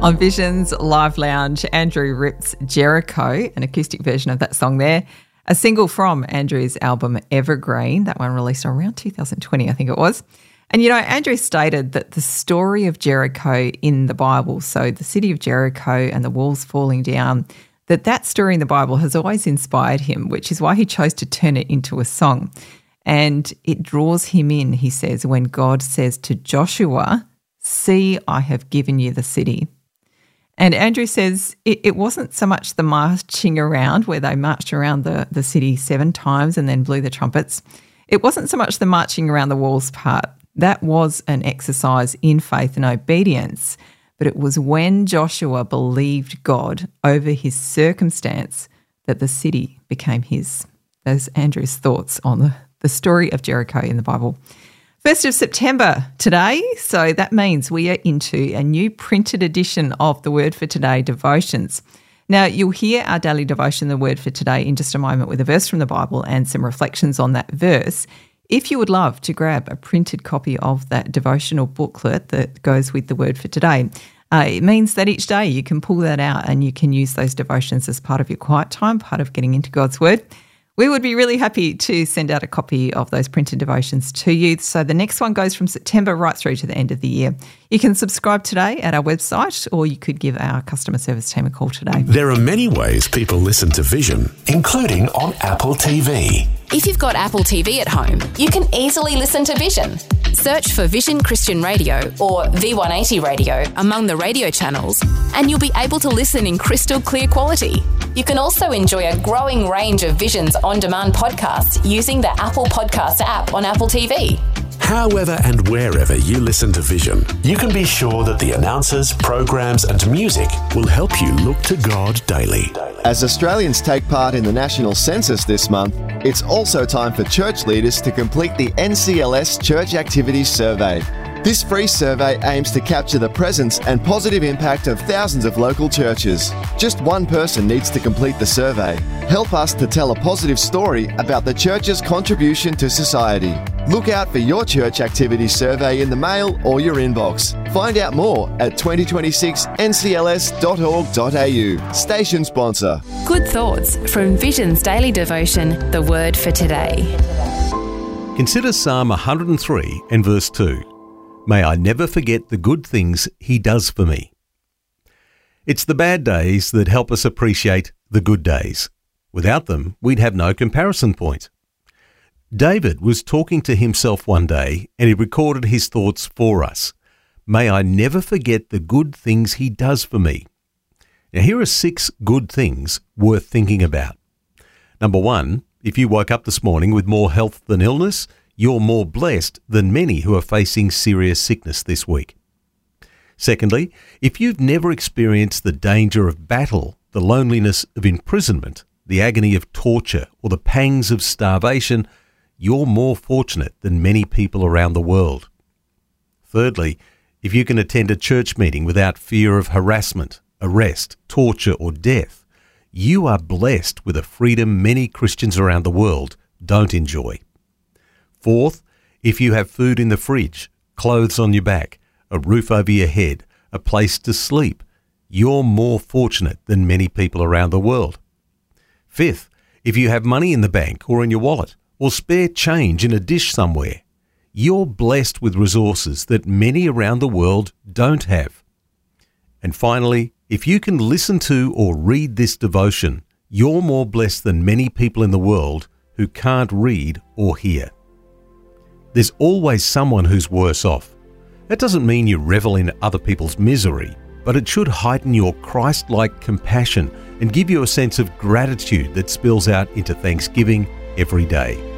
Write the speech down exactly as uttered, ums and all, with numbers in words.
On Vision's Live Lounge, Andrew Ripp's Jericho, an acoustic version of that song there, a single from Andrew's album Evergreen, that one released around two thousand twenty, I think it was. And, you know, Andrew stated that the story of Jericho in the Bible, so the city of Jericho and the walls falling down, that that story in the Bible has always inspired him, which is why he chose to turn it into a song. And it draws him in, he says, when God says to Joshua, "See, I have given you the city." And Andrew says it, it wasn't so much the marching around where they marched around the, the city seven times and then blew the trumpets. It wasn't so much the marching around the walls part. That was an exercise in faith and obedience. But it was when Joshua believed God over his circumstance that the city became his. Those Andrew's thoughts on the, the story of Jericho in the Bible. first of September today, so that means we are into a new printed edition of the Word for Today devotions. Now, you'll hear our daily devotion, the Word for Today, in just a moment with a verse from the Bible and some reflections on that verse. If you would love to grab a printed copy of that devotional booklet that goes with the Word for Today, uh, it means that each day you can pull that out and you can use those devotions as part of your quiet time, part of getting into God's Word. We would be really happy to send out a copy of those printed devotions to you. So the next one goes from September right through to the end of the year. You can subscribe today at our website, or you could give our customer service team a call today. There are many ways people listen to Vision, including on Apple T V. If you've got Apple T V at home, you can easily listen to Vision. Search for Vision Christian Radio or V one eighty Radio among the radio channels, and you'll be able to listen in crystal clear quality. You can also enjoy a growing range of Vision's on-demand podcasts using the Apple Podcasts app on Apple T V. However and wherever you listen to Vision, you can be sure that the announcers, programs and music will help you look to God daily. As Australians take part in the national census this month, it's also time for church leaders to complete the N C L S Church Activities Survey. This free survey aims to capture the presence and positive impact of thousands of local churches. Just one person needs to complete the survey. Help us to tell a positive story about the church's contribution to society. Look out for your church activity survey in the mail or your inbox. Find out more at twenty twenty-six N C L S dot org dot A U. Station sponsor. Good thoughts from Vision's daily devotion, the Word for Today. Consider Psalm one hundred three and verse two. May I never forget the good things he does for me. It's the bad days that help us appreciate the good days. Without them, we'd have no comparison point. David was talking to himself one day and he recorded his thoughts for us. May I never forget the good things he does for me. Now, here are six good things worth thinking about. Number one, if you woke up this morning with more health than illness, you're more blessed than many who are facing serious sickness this week. Secondly, if you've never experienced the danger of battle, the loneliness of imprisonment, the agony of torture, or the pangs of starvation, you're more fortunate than many people around the world. Thirdly, if you can attend a church meeting without fear of harassment, arrest, torture, or death, you are blessed with a freedom many Christians around the world don't enjoy. Fourth, if you have food in the fridge, clothes on your back, a roof over your head, a place to sleep, you're more fortunate than many people around the world. Fifth, if you have money in the bank or in your wallet, or spare change in a dish somewhere, you're blessed with resources that many around the world don't have. And finally, if you can listen to or read this devotion, you're more blessed than many people in the world who can't read or hear. There's always someone who's worse off. That doesn't mean you revel in other people's misery, but it should heighten your Christ-like compassion and give you a sense of gratitude that spills out into thanksgiving every day.